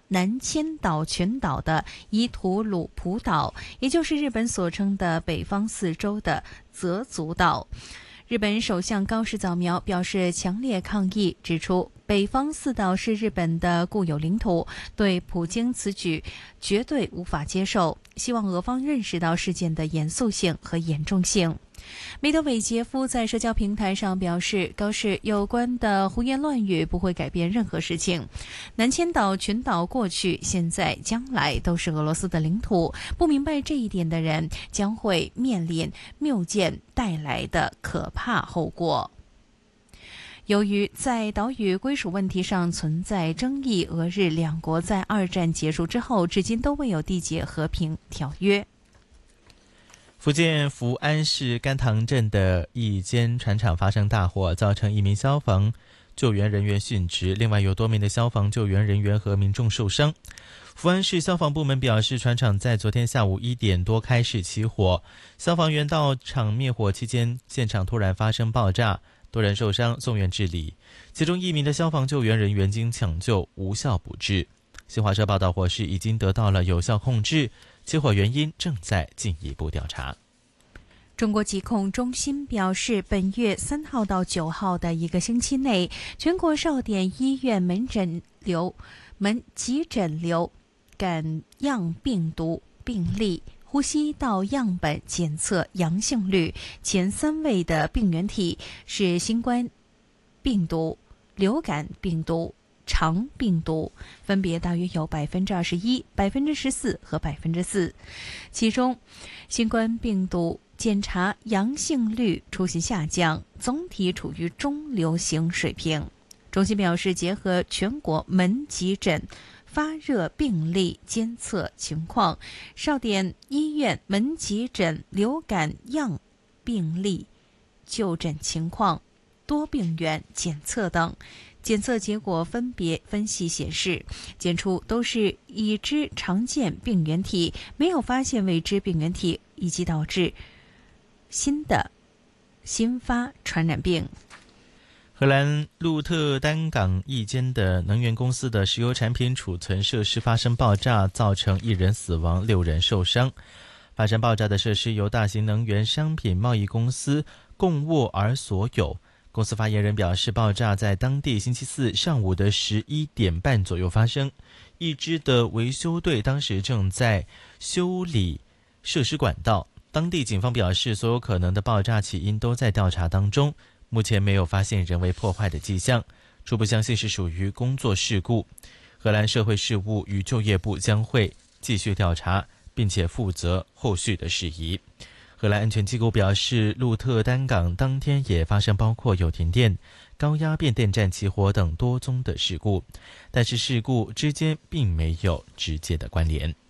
南千岛群岛的伊图鲁普岛，也就是日本所称的北方四州的泽族岛。日本首相高市早苗表示强烈抗议，指出北方四岛是日本的固有领土，对普京此举绝对无法接受，希望俄方认识到事件的严肃性和严重性。梅德韦杰夫在社交平台上表示，高市有关的胡言乱语不会改变任何事情。南千岛群岛过去、现在、将来都是俄罗斯的领土，不明白这一点的人将会面临谬见带来的可怕后果。由于在岛屿归属问题上存在争议，俄日两国在二战结束之后至今都未有缔结和平条约。 福建福安市甘塘镇的一间船厂发生大火，造成一名消防救援人员殉职，另外有多名的消防救援人员和民众受伤。福安市消防部门表示，船厂在昨天下午1点多开始起火，消防员到场灭火期间，现场突然发生爆炸，多人受伤送院治理，其中1名的消防救援人员经抢救无效不治。新华社报道，火势已经得到了有效控制，起火原因正在进一步调查。 中国疾控中心表示，本月3号到9号的一个星期内，全国少点医院门急诊流感样病毒病例呼吸道样本检测阳性率前3位的病原体是新冠病毒、流感病毒、肠病毒，分别大约有21%、14%和4%。其中，新冠病毒检查阳性率出现下降，总体处于中流行水平。中心表示，结合全国门急诊发热病例监测情况、少点医院门急诊流感样病例就诊情况、多病原检测等，检测结果分别分析显示，检出都是已知常见病原体，没有发现未知病原体，以及导致新发传染病。 荷兰鹿特丹港一间的能源公司的石油产品储存设施发生爆炸，造成1人死亡，6人受伤。发生爆炸的设施由大型能源商品贸易公司贡沃尔所有。公司发言人表示，爆炸在当地星期4上午的11点半左右发生。一支的维修队当时正在修理设施管道。当地警方表示，所有可能的爆炸起因都在调查当中，目前没有发现人为破坏的迹象，初步相信是属于工作事故。荷兰社会事务与就业部将会继续调查，并且负责后续的事宜。荷兰安全机构表示，鹿特丹港当天也发生包括有停电、高压变电站起火等多宗的事故，但是事故之间并没有直接的关联。